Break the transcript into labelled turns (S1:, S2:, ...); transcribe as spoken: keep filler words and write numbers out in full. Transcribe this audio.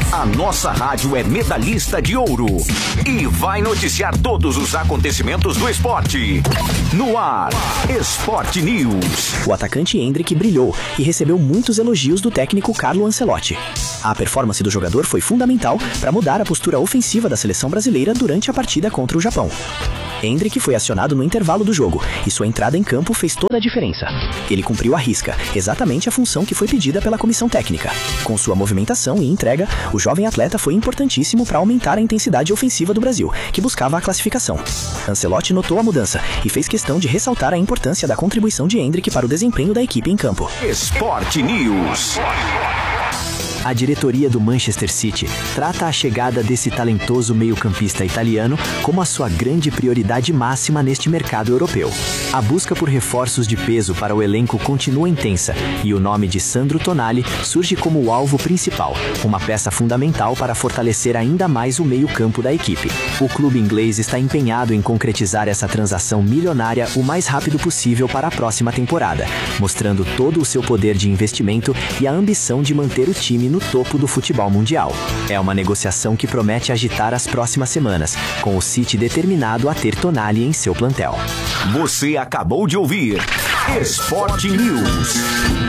S1: A nossa rádio é medalhista de ouro e vai noticiar todos os acontecimentos do esporte. No ar, Sport News.
S2: O atacante Endrick brilhou e recebeu muitos elogios do técnico Carlo Ancelotti. A performance do jogador foi fundamental para mudar a postura ofensiva da seleção brasileira durante a partida contra o Japão. Endrick foi acionado no intervalo do jogo e sua entrada em campo fez toda a diferença. Ele cumpriu à risca exatamente a função que foi pedida pela comissão técnica. Com sua movimentação e entrega, o jovem atleta foi importantíssimo para aumentar a intensidade ofensiva do Brasil, que buscava a classificação. Ancelotti notou a mudança e fez questão de ressaltar a importância da contribuição de Endrick para o desempenho da equipe em campo.
S1: Sport News.
S3: A diretoria do Manchester City trata a chegada desse talentoso meio-campista italiano como a sua grande prioridade máxima neste mercado europeu. A busca por reforços de peso para o elenco continua intensa e o nome de Sandro Tonali surge como o alvo principal, uma peça fundamental para fortalecer ainda mais o meio-campo da equipe. O clube inglês está empenhado em concretizar essa transação milionária o mais rápido possível para a próxima temporada, mostrando todo o seu poder de investimento e a ambição de manter o time no no topo do futebol mundial. É uma negociação que promete agitar as próximas semanas, com o City determinado a ter Tonali em seu plantel.
S1: Você acabou de ouvir Sport News.